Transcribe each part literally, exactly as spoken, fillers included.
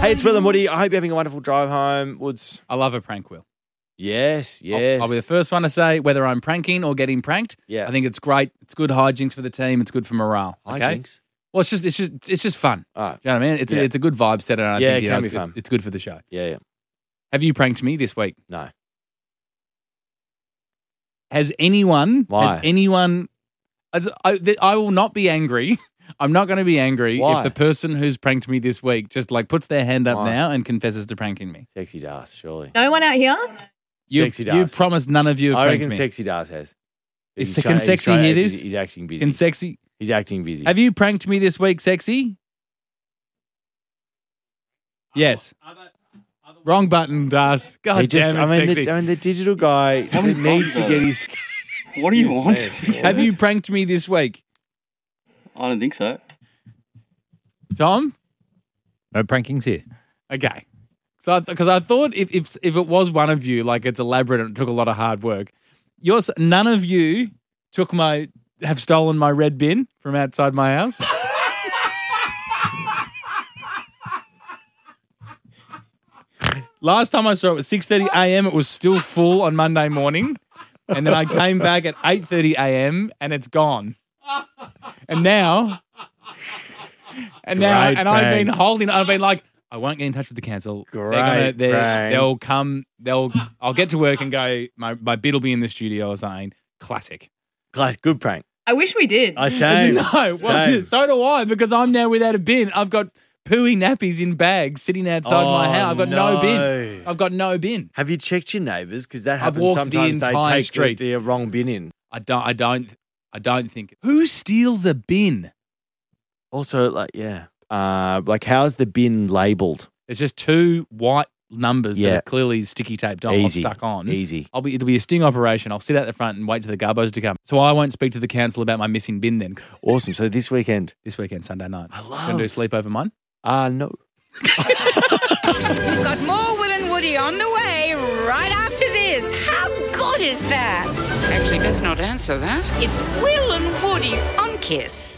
Hey, it's Will and Woody. I hope you're having a wonderful drive home. Woods. I love a prank, Will. Yes, yes. I'll, I'll be the first one to say whether I'm pranking or getting pranked. Yeah. I think it's great. It's good hijinks for the team. It's good for morale. Okay. Hijinks? Well, it's just it's just it's just fun. All right. Do you know what I mean? It's Yeah. a, it's a good vibe setter. And I Yeah, think, it you know, can it's be good, fun. It's good for the show. Yeah, yeah. Have you pranked me this week? No. Has anyone? Why? Has anyone? I, I, I will not be angry. I'm not going to be angry Why? if the person who's pranked me this week just like puts their hand up Why? now and confesses to pranking me. Sexy Das, surely. No one out here? You, Sexy you Das. promised none of you have I pranked reckon me. Sexy Das has. Is- He's can trying- he's Sexy trying- hear he's- this? He's acting busy. Can Sexy? He's acting busy. Have you pranked me this week, Sexy? Yes. Wrong button, Das. God He just, damn it, I mean, Sexy. the, I mean, the digital guy that needs to get his... What do you want? Have you pranked me this week, I don't think so. Tom? No prankings here. Okay. So, because I, I thought if, if if it was one of you, like it's elaborate and it took a lot of hard work. Yours, none of you took my have stolen my red bin from outside my house. Last time I saw it was six thirty a.m. It was still full on Monday morning, and then I came back at eight thirty a.m. and it's gone. And now, and now, Great and I've been prank. holding. I've been like, I won't get in touch with the council. They're Great gonna, they're, prank. they'll come. They'll. I'll get to work and go. My my bid will be in the studio or something. Classic. Class, good prank. I wish we did. I say. No, well, Same. so do I because I'm now without a bin. I've got pooey nappies in bags sitting outside my Oh, house. I've got no. no. bin. I've got no bin. Have you checked your neighbours? Because that I've happens walked the sometimes. They entire take street. the, the wrong bin in. I don't. I don't. I don't think. Who steals a bin? Also, like, yeah. Uh, like, how's the bin labelled? There's just two white numbers Yeah. that are clearly sticky taped on Easy. or stuck on. Easy. I'll be. It'll be a sting operation. I'll sit out the front and wait till the garbos to come. So I won't speak to the council about my missing bin then. Awesome. So this weekend? This weekend, Sunday night. I Gonna do a love. sleepover mine. Uh, no. We've got more Will and Woody on the way right after this. How good is that? Actually, best not answer that. It's Will and Woody on Kiss.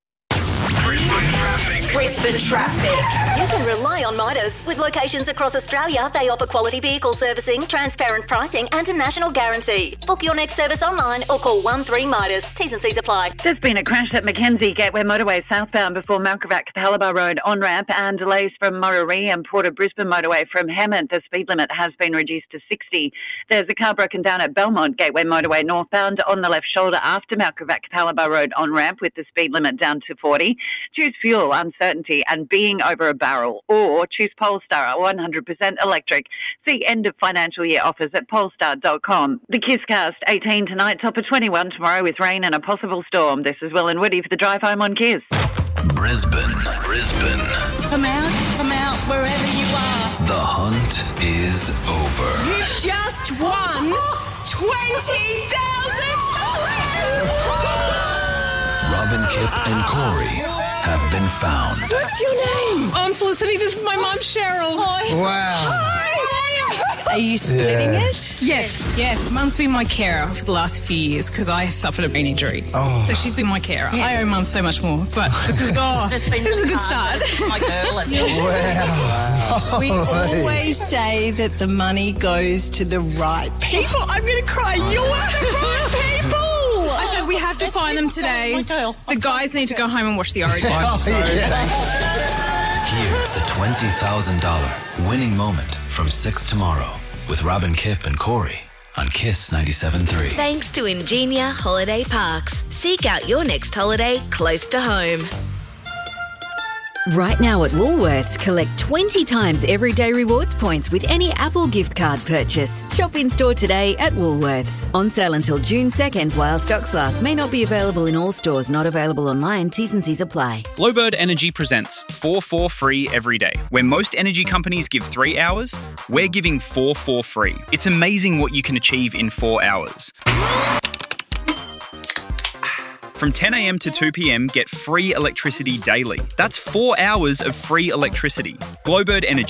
Brisbane traffic. You can rely on Midas. With locations across Australia, they offer quality vehicle servicing, transparent pricing and a national guarantee. Book your next service online or call one three Midas. T's and C's apply. There's been a crash at Mackenzie Gateway Motorway southbound before Malcravac Capalaba Road on ramp and delays from Murray and Port of Brisbane Motorway from Hammond. The speed limit has been reduced to sixty. There's a car broken down at Belmont Gateway Motorway northbound on the left shoulder after Malcravac Capalaba Road on ramp with the speed limit down to forty. Choose fuel, uncertainty and being over a barrel, or choose Polestar one hundred percent electric. See end of financial year offers at polestar dot com. The Kisscast eighteen tonight, top of twenty-one tomorrow with rain and a possible storm. This is Will and Woody for the drive home on Kiss. Brisbane, Brisbane. Come out, come out, wherever you are. The hunt is over. You just won twenty thousand dollars! Robin, Kip, and Corey have been found. What's your name? I'm Felicity. This is my mum, Cheryl. Hi. Wow. Hi. Are you splitting Yeah. it? Yes, yes. Mum's been my carer for the last few years because I suffered a brain injury. Oh. So she's been my carer. I owe Mum so much more, but this is, oh, Just been this is a good hard. start. My girl at Wow. We always say that the money goes to the right people. I'm going to cry. You're the right people. I said we have to find them today. The guys need to go home and watch the Origin. Hear the twenty thousand dollars winning moment from six tomorrow with Robin, Kip, and Corey on Kiss ninety-seven point three. Thanks to Ingenia Holiday Parks. Seek out your next holiday close to home. Right now at Woolworths, collect twenty times everyday rewards points with any Apple gift card purchase. Shop in store today at Woolworths. On sale until June second while stocks last. May not be available in all stores. Not available online. T's and C's apply. Bluebird Energy presents four for free every day. Where most energy companies give three hours, we're giving four for free. It's amazing what you can achieve in four hours. From ten a.m. to two p.m, get free electricity daily. That's four hours of free electricity. Glowbird Energy.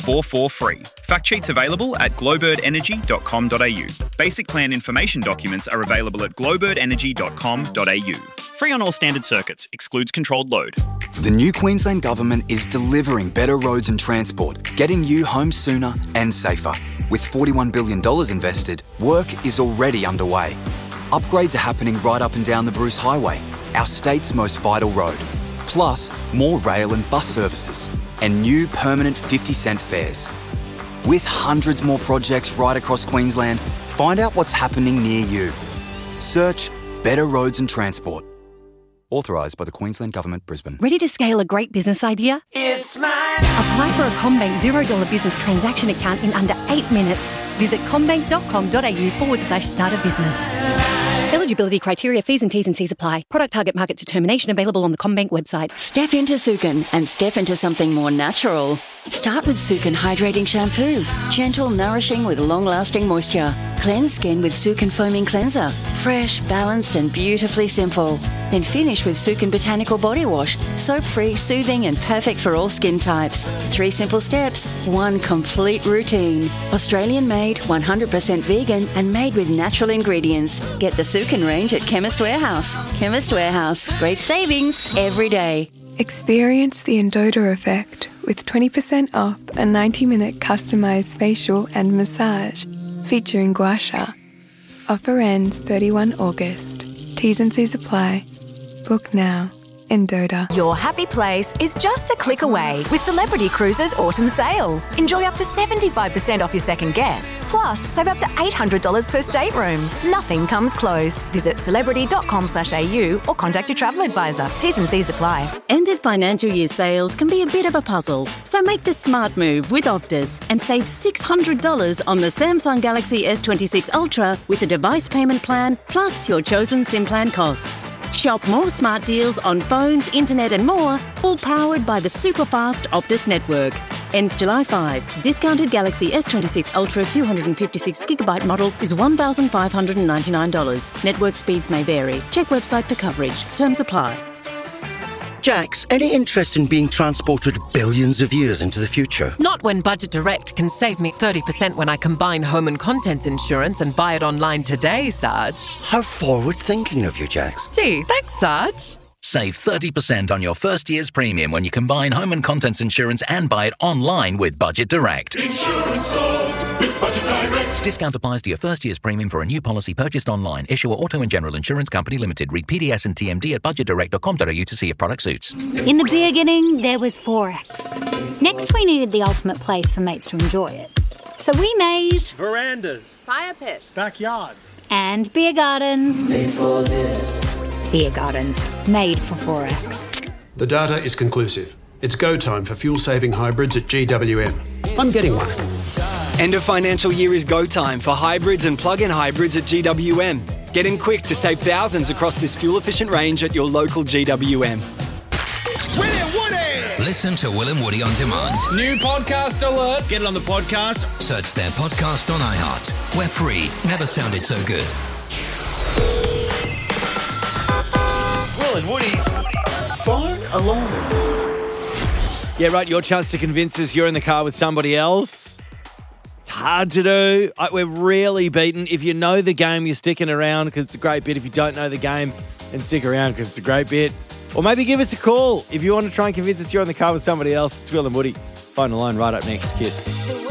four four free. Fact sheets available at glowbird energy dot com dot a u. Basic plan information documents are available at glowbird energy dot com dot a u. Free on all standard circuits. Excludes controlled load. The new Queensland Government is delivering better roads and transport, getting you home sooner and safer. With forty-one billion dollars invested, work is already underway. Upgrades are happening right up and down the Bruce Highway, our state's most vital road. Plus, more rail and bus services, and new permanent fifty cent fares. With hundreds more projects right across Queensland, find out what's happening near you. Search Better Roads and Transport. Authorised by the Queensland Government, Brisbane. Ready to scale a great business idea? It's mine. Apply for a CommBank zero dollar business transaction account in under eight minutes. Visit commbank.com.au forward slash start a business. Eligibility criteria, fees and T's and C's apply. Product target market determination available on the CommBank website. Step into Sukin and step into something more natural. Start with Sukin Hydrating Shampoo. Gentle, nourishing with long-lasting moisture. Cleanse skin with Sukin Foaming Cleanser. Fresh, balanced and beautifully simple. Then finish with Sukin Botanical Body Wash. Soap-free, soothing and perfect for all skin types. Three simple steps, one complete routine. Australian-made, one hundred percent vegan and made with natural ingredients. Get the Sukin range at Chemist Warehouse. Chemist Warehouse. Great savings every day. Experience the Endota effect with twenty percent off a ninety minute customised facial and massage featuring gua sha. Offer ends thirty-first of August. T's and C's apply. Book now. Endota. Your happy place is just a click away with Celebrity Cruises Autumn Sale. Enjoy up to seventy-five percent off your second guest. Plus, save up to eight hundred dollars per stateroom. Nothing comes close. Visit celebrity.com slash au or contact your travel advisor. T's and C's apply. End of financial year sales can be a bit of a puzzle, so make the smart move with Optus and save six hundred dollars on the Samsung Galaxy S twenty-six Ultra with a device payment plan plus your chosen SIM plan costs. Shop more smart deals on phones, internet and more, all powered by the super-fast Optus network. Ends July fifth. Discounted Galaxy S twenty-six Ultra two hundred fifty-six gigabyte model is one thousand five hundred ninety-nine dollars. Network speeds may vary. Check website for coverage. Terms apply. Jax, any interest in being transported billions of years into the future? Not when Budget Direct can save me thirty percent when I combine home and contents insurance and buy it online today, Sarge. How forward-thinking of you, Jax. Gee, thanks, Sarge. Save thirty percent on your first year's premium when you combine home and contents insurance and buy it online with Budget Direct. Insurance solved with Budget Direct. Discount applies to your first year's premium for a new policy purchased online. Issuer Auto and General Insurance Company Limited. Read P D S and T M D at budget direct dot com dot a u to see if product suits. In the beginning, there was Forex. Next, we needed the ultimate place for mates to enjoy it. So we made... verandas, fire pits, backyards, and beer gardens. Made for this. Beer gardens, made for Forex. The data is conclusive. It's go time for fuel-saving hybrids at G W M. I'm getting one. End of financial year is go time for hybrids and plug-in hybrids at G W M. Get in quick to save thousands across this fuel-efficient range at your local G W M. Will and Woody! Listen to Will and Woody on demand. New podcast alert. Get it on the podcast. Search their podcast on iHeart. We're free. Never sounded so good. Will and Woody's Phone Alarm. Yeah, right. Your chance to convince us you're in the car with somebody else. It's hard to do. I, we're really beaten. If you know the game, you're sticking around because it's a great bit. If you don't know the game, then stick around because it's a great bit. Or maybe give us a call if you want to try and convince us you're in the car with somebody else. It's Will and Woody. Phone Alarm right up next. Kiss.